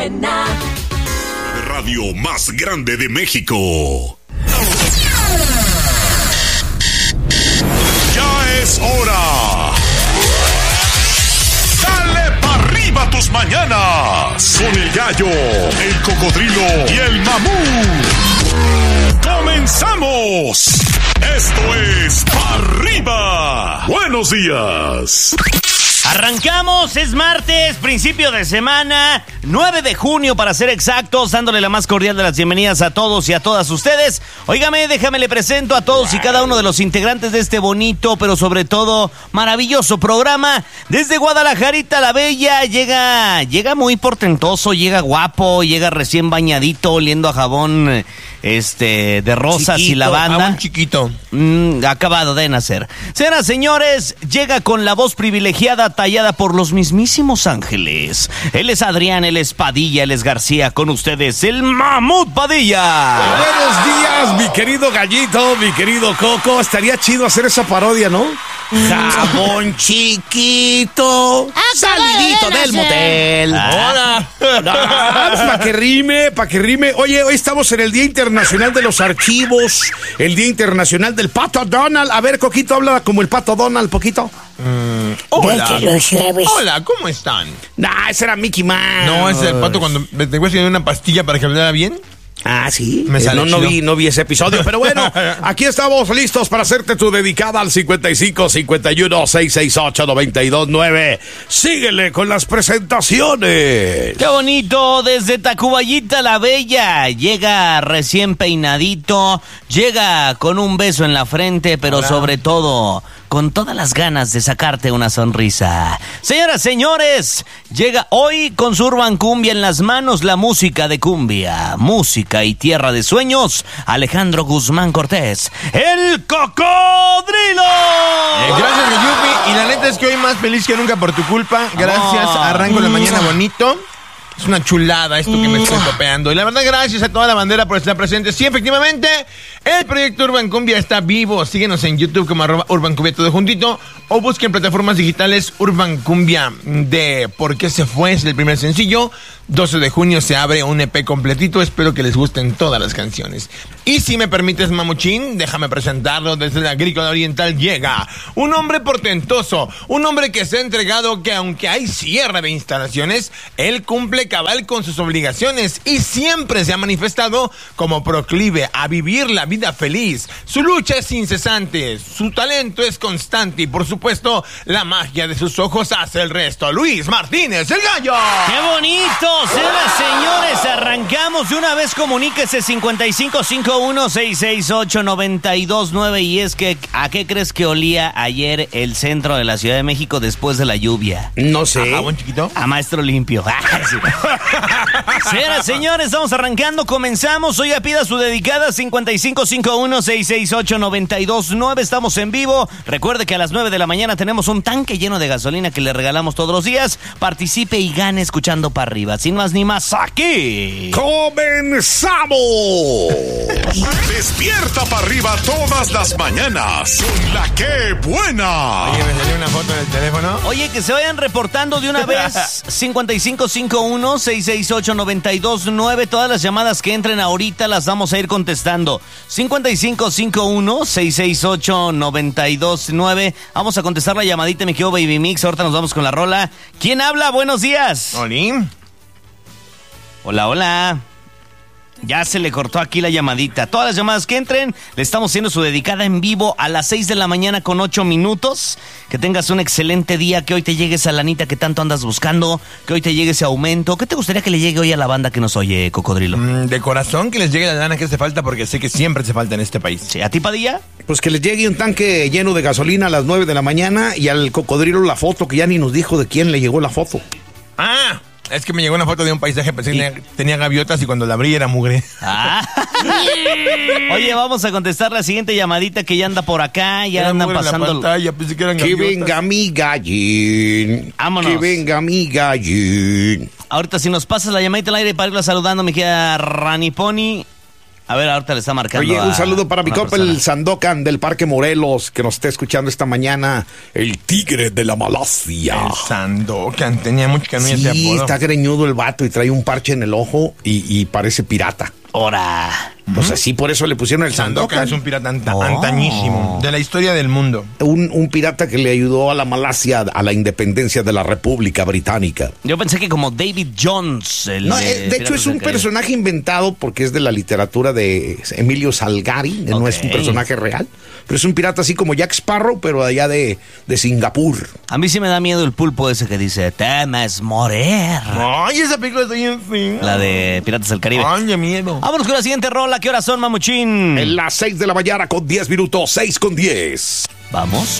Radio más grande de México. Ya es hora. Dale pa' arriba tus mañanas. Con el gallo, el cocodrilo y el mamut. ¡Comenzamos! Esto es Pa' Arriba. Buenos días. Arrancamos, es martes, principio de semana, 9 de junio para ser exactos, dándole la más cordial de las bienvenidas a todos y a todas ustedes. Óigame, déjame le presento a todos y cada uno de los integrantes de este bonito, pero sobre todo maravilloso programa. Desde Guadalajarita la Bella, llega muy portentoso, llega guapo, llega recién bañadito, oliendo a jabón de rosas chiquito, y lavanda. Jabón chiquito. Acabado de nacer. Señoras, señores, llega con la voz privilegiada tallada por los mismísimos ángeles. Él es Adrián, él es Padilla, él es García. Con ustedes, el Mamut Padilla. Buenos días, mi querido Gallito, mi querido Coco. Estaría chido hacer esa parodia, ¿no? Jabón chiquito. Salidito del motel. Hola. Para que rime. Oye, hoy estamos en el Día Internacional de los Archivos, el Día Internacional del Pato Donald. A ver, Coquito, habla como el Pato Donald, poquito. Hola, ¿cómo están? Nah, ese era Mickey Mouse. No, ese es el pato cuando me tengo que una pastilla para que hablara bien. Ah, sí. Me sale No vi ese episodio, pero bueno, aquí estamos listos para hacerte tu dedicada al 55 51 668 929. Síguele con las presentaciones. ¡Qué bonito! Desde Tacubayita la Bella. Llega recién peinadito, llega con un beso en la frente, pero Hola. sobre todo con todas las ganas de sacarte una sonrisa. Señoras, señores, llega hoy con su Urban Cumbia en las manos, la música de cumbia, música y tierra de sueños, Alejandro Guzmán Cortés, el Cocodrilo. Gracias, Yupi. Y la neta es que hoy más feliz que nunca por tu culpa. Gracias, arranco la mañana bonito. Es una chulada esto que me estoy topeando. Y la verdad, gracias a toda la bandera por estar presente. Sí, efectivamente, el proyecto Urban Cumbia está vivo. Síguenos en YouTube como @Urban Cumbia todo juntito. O busquen plataformas digitales Urban Cumbia de ¿Por qué se fue? Es el primer sencillo. 12 de junio se abre un EP completito. Espero que les gusten todas las canciones. Y si me permites, mamuchín, déjame presentarlo. Desde la Agrícola Oriental llega un hombre portentoso, un hombre que se ha entregado que aunque hay cierre de instalaciones, él cumple cabal con sus obligaciones y siempre se ha manifestado como proclive a vivir la vida feliz. Su lucha es incesante, su talento es constante y por supuesto la magia de sus ojos hace el resto. Luis Martínez, el Gallo. ¡Qué bonito! Señoras, señores, arrancamos de una vez. Comuníquese 5551-668-929. Y es que, ¿a qué crees que olía ayer el centro de la Ciudad de México después de la lluvia? No sé. Jabón chiquito. A maestro limpio. Señoras, señores, estamos arrancando, comenzamos. Oiga, pida su dedicada 5551-668-929. Estamos en vivo. Recuerde que a las 9 de la mañana tenemos un tanque lleno de gasolina que le regalamos todos los días. Participe y gane escuchando Pa' Arriba. Sin más ni más, aquí ¡comenzamos! Despierta Pa' Arriba todas las mañanas con la que buena. Oye, me salió una foto en el teléfono. Oye, que se vayan reportando de una vez. 5551-668-929. Todas las llamadas que entren ahorita las vamos a ir contestando. 5551-668-929. Vamos a contestar la llamadita, me quedo Baby Mix. Ahorita nos vamos con la rola. ¿Quién habla? Buenos días. Oli. Hola, hola. Ya se le cortó aquí la llamadita. Todas las llamadas que entren, le estamos haciendo su dedicada en vivo a las 6 de la mañana con 8 minutos. Que tengas un excelente día, que hoy te llegue esa lanita que tanto andas buscando, que hoy te llegue ese aumento. ¿Qué te gustaría que le llegue hoy a la banda que nos oye, Cocodrilo? De corazón que les llegue la lana que hace falta porque sé que siempre hace falta en este país. Sí, ¿a ti, Padilla? Pues que les llegue un tanque lleno de gasolina a las 9 de la mañana y al Cocodrilo la foto, que ya ni nos dijo de quién le llegó la foto. Ah, es que me llegó una foto de un paisaje, pensé que tenía gaviotas y cuando la abrí era mugre. Ah. Oye, vamos a contestar la siguiente llamadita que ya anda por acá, ya Era andan mugre en la pasando. pantalla, pensé que eran Que gaviotas. venga mi gallín. Vámonos. Que venga mi gallín. Ahorita si nos pasas la llamadita al aire para irla saludando, mi querida Rani Pony. A ver, ahorita le está marcando. Oye, un saludo para mi una compa, persona. el Sandokan del Parque Morelos, que nos está escuchando esta mañana. El tigre de la Malasia. El Sandokan, tenía mucho que no ese Sí, apodo. está greñudo el vato y trae un parche en el ojo y parece pirata. Ahora. O sea, sí, por eso le pusieron el Sandokan Sandokan. es un pirata antañísimo, de la historia del mundo. Un pirata que le ayudó a la Malasia a la independencia de la República Británica. Yo pensé que como David Jones. No, de hecho es un personaje inventado porque es de la literatura de Emilio Salgari, no es un Ok. personaje real, pero es un pirata así como Jack Sparrow, pero allá de Singapur. A mí sí me da miedo el pulpo ese que dice, temes morir. Ay, esa película está bien fea. La de Piratas del Caribe. Ay, qué miedo. Vámonos con la siguiente rola. ¿Qué horas son, mamuchín? En las 6 de la mañana con 10 minutos, 6 con 10. Vamos.